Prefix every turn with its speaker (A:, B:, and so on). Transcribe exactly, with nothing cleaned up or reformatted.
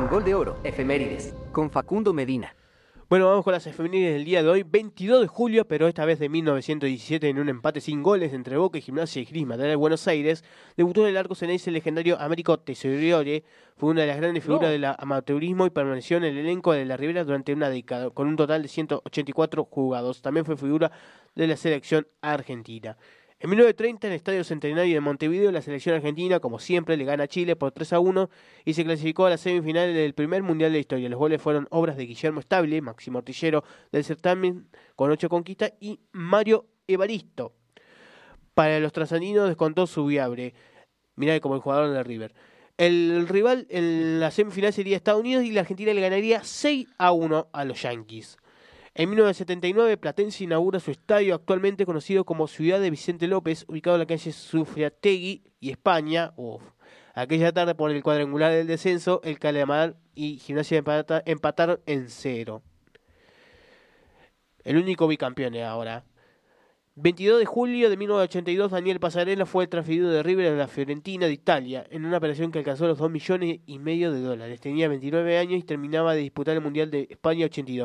A: Gol de Oro, efemérides, con Facundo Medina.
B: Bueno, vamos con las efemérides del día de hoy, veintidós de julio, pero esta vez de mil novecientos diecisiete, en un empate sin goles entre Boca y Gimnasia y Esgrima de Buenos Aires, debutó en el arco ceneice el legendario Américo Tesoriere. Fue una de las grandes figuras no. del amateurismo y permaneció en el elenco de la Ribera durante una década, con un total de ciento ochenta y cuatro jugados. También fue figura de la selección argentina. En mil novecientos treinta, en el Estadio Centenario de Montevideo, la selección argentina, como siempre, le gana a Chile por tres a uno y se clasificó a las semifinales del primer mundial de la historia. Los goles fueron obras de Guillermo Estable, máximo artillero del certamen, con ocho conquistas, y Mario Evaristo. Para los trasandinos descontó Subiabre. Mirá como el jugador de River. El rival en la semifinal sería Estados Unidos y la Argentina le ganaría seis a uno a los Yankees. En mil novecientos setenta y nueve, Platense inaugura su estadio, actualmente conocido como Ciudad de Vicente López, ubicado en la calle Sufriategui y España. Uf. Aquella tarde, por el cuadrangular del descenso, el Calamar y Gimnasia empata, empataron en cero. El único bicampeón ahora. veintidós de julio de mil novecientos ochenta y dos, Daniel Pasarela fue transferido de River a la Fiorentina de Italia, en una operación que alcanzó los dos millones y medio de dólares. Tenía veintinueve años y terminaba de disputar el Mundial de España ochenta y dos.